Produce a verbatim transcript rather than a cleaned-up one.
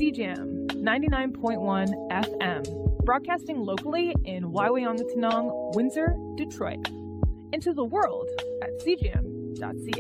C J A M ninety-nine point one F M, broadcasting locally in Waiwayangatanong, Windsor, Detroit. Into the world at c j m dot c a.